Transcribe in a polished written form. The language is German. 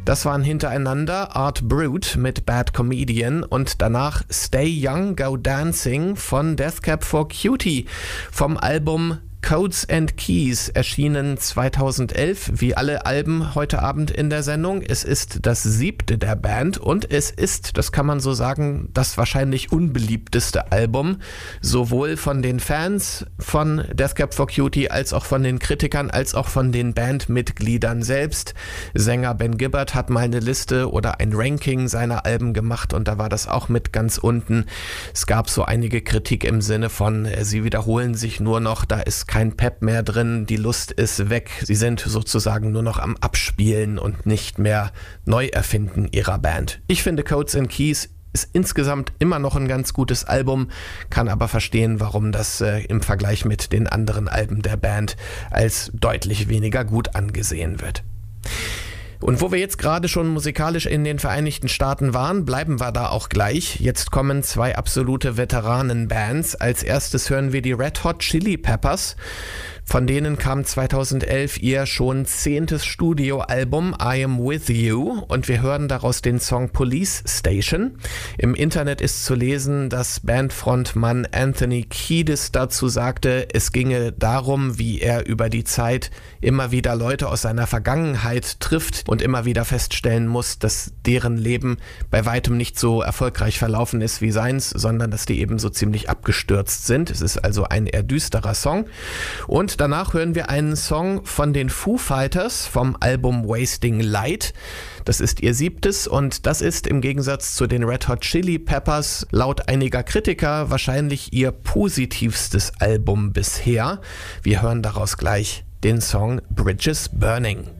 Das waren hintereinander Art Brut mit Bad Comedian und danach Stay Young, Go Dancing von Death Cab for Cutie vom Album Codes and Keys, erschienen 2011, wie alle Alben heute Abend in der Sendung. Es ist das 7. der Band und es ist, das kann man so sagen, das wahrscheinlich unbeliebteste Album, sowohl von den Fans von Death Cab for Cutie als auch von den Kritikern, als auch von den Bandmitgliedern selbst. Sänger Ben Gibbard hat mal eine Liste oder ein Ranking seiner Alben gemacht und da war das auch mit ganz unten. Es gab so einige Kritik im Sinne von, sie wiederholen sich nur noch, da ist kein Pep mehr drin, die Lust ist weg. Sie sind sozusagen nur noch am Abspielen und nicht mehr neu erfinden ihrer Band. Ich finde Codes and Keys ist insgesamt immer noch ein ganz gutes Album, kann aber verstehen, warum das im Vergleich mit den anderen Alben der Band als deutlich weniger gut angesehen wird. Und wo wir jetzt gerade schon musikalisch in den Vereinigten Staaten waren, bleiben wir da auch gleich. Jetzt kommen zwei absolute Veteranenbands. Als erstes hören wir die Red Hot Chili Peppers. Von denen kam 2011 ihr schon 10. Studioalbum I Am With You und wir hören daraus den Song Police Station. Im Internet ist zu lesen, dass Bandfrontmann Anthony Kiedis dazu sagte, es ginge darum, wie er über die Zeit immer wieder Leute aus seiner Vergangenheit trifft und immer wieder feststellen muss, dass deren Leben bei weitem nicht so erfolgreich verlaufen ist wie seins, sondern dass die eben so ziemlich abgestürzt sind. Es ist also ein eher düsterer Song. Und danach hören wir einen Song von den Foo Fighters vom Album Wasting Light. Das ist ihr 7. und das ist im Gegensatz zu den Red Hot Chili Peppers laut einiger Kritiker wahrscheinlich ihr positivstes Album bisher. Wir hören daraus gleich den Song Bridges Burning.